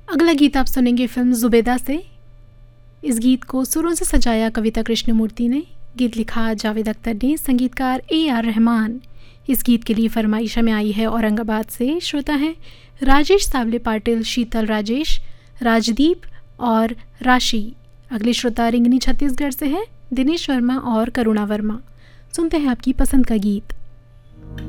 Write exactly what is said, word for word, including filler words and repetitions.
अगला गीत आप सुनेंगे फिल्म जुबेदा से। इस गीत को सुरों से सजाया कविता कृष्णमूर्ति ने, गीत लिखा जावेद अख्तर ने, संगीतकार ए आर रहमान। इस गीत के लिए फरमाइश में आई है औरंगाबाद से। श्रोता हैं राजेश सावले पाटिल, शीतल राजेश, राजदीप और राशि। अगले श्रोता रिंगनी छत्तीसगढ़ से है दिनेश वर्मा और करुणा वर्मा। सुनते हैं आपकी पसंद का गीत।